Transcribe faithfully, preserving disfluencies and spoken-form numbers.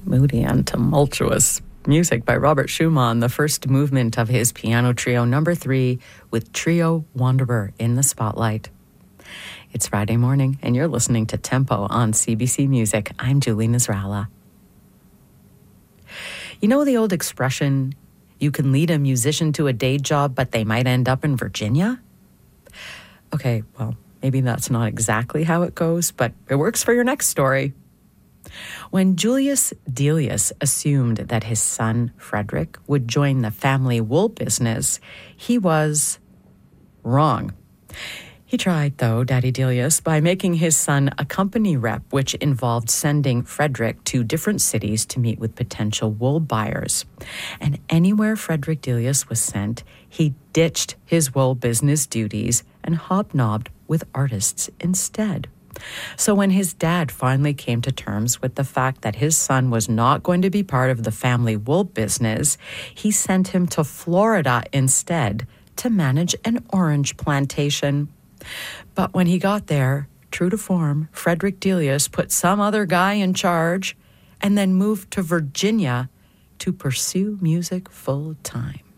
Moody and tumultuous music by Robert Schumann, the first movement of his piano trio number three, with Trio Wanderer in the spotlight. It's Friday morning, and you're listening to Tempo on C B C Music. I'm Julie Nasrallah. You know the old expression, you can lead a musician to a day job, but they might end up in Virginia? Okay, well, maybe that's not exactly how it goes, but it works for your next story. When Julius Delius assumed that his son, Frederick, would join the family wool business, he was wrong. He tried, though, Daddy Delius, by making his son a company rep, which involved sending Frederick to different cities to meet with potential wool buyers. And anywhere Frederick Delius was sent, he ditched his wool business duties and hobnobbed with artists instead. So when his dad finally came to terms with the fact that his son was not going to be part of the family wool business, he sent him to Florida instead to manage an orange plantation. But when he got there, true to form, Frederick Delius put some other guy in charge and then moved to Virginia to pursue music full time.